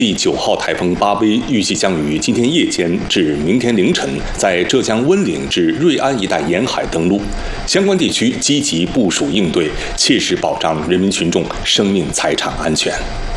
第9号台风巴威预计将于今天夜间至明天凌晨在浙江温岭至瑞安一带沿海登陆，相关地区积极部署应对，切实保障人民群众生命财产安全。